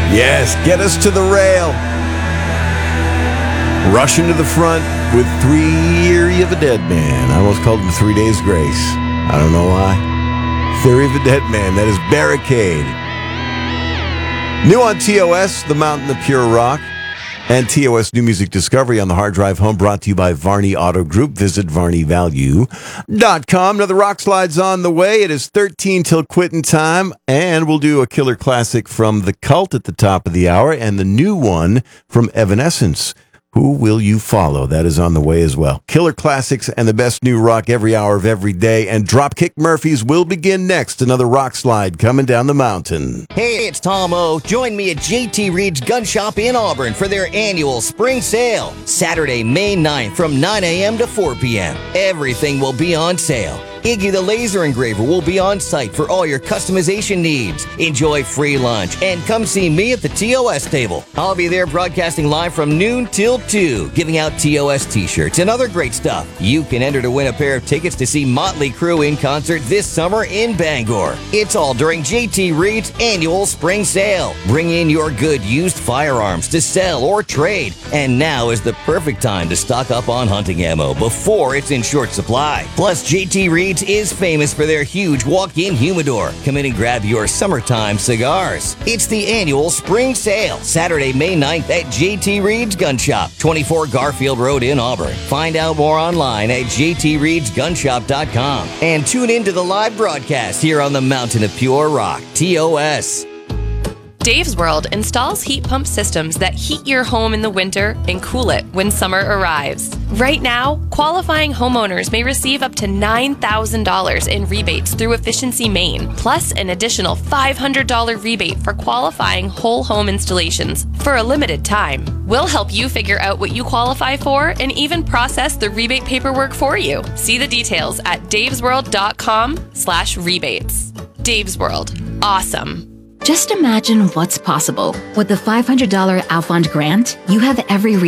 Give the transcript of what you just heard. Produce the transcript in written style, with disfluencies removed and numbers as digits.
Yes, get us to the rail. Rushing to the front with Theory of a Dead Man. I almost called him 3 Days Grace. I don't know why. Theory of a Dead Man. That is Barricade. New on TOS, The Mountain of Pure Rock. And TOS New Music Discovery on the hard drive home, brought to you by Varney Auto Group. Visit varneyvalue.com. Another Rock Slide's on the way. It is 13 till quitting time, and we'll do a killer classic from The Cult at the top of the hour, and the new one from Evanescence. Who Will You Follow? That is on the way as well. Killer classics and the best new rock every hour of every day. And Dropkick Murphys will begin next. Another Rock Slide coming down the mountain. Hey, it's Tom O. Join me at JT Reed's Gun Shop in Auburn for their annual spring sale. Saturday, May 9th from 9 a.m. to 4 p.m. Everything will be on sale. Iggy the Laser Engraver will be on site for all your customization needs. Enjoy free lunch and come see me at the TOS table. I'll be there broadcasting live from noon till 2, giving out TOS t-shirts and other great stuff. You can enter to win a pair of tickets to see Motley Crue in concert this summer in Bangor. It's all during JT Reed's annual spring sale. Bring in your good used firearms to sell or trade. And now is the perfect time to stock up on hunting ammo before it's in short supply. Plus, JT Reed is famous for their huge walk-in humidor. Come in and grab your summertime cigars. It's the annual spring sale, Saturday, May 9th at JT Reed's Gun Shop, 24 Garfield Road in Auburn. Find out more online at jtreedsgunshop.com and tune in to the live broadcast here on the Mountain of Pure Rock, TOS. Dave's World installs heat pump systems that heat your home in the winter and cool it when summer arrives. Right now, qualifying homeowners may receive up to $9,000 in rebates through Efficiency Maine, plus an additional $500 rebate for qualifying whole home installations for a limited time. We'll help you figure out what you qualify for and even process the rebate paperwork for you. See the details at davesworld.com/rebates. Dave's World. Awesome. Just imagine what's possible. With the $500 Alfond grant, you have every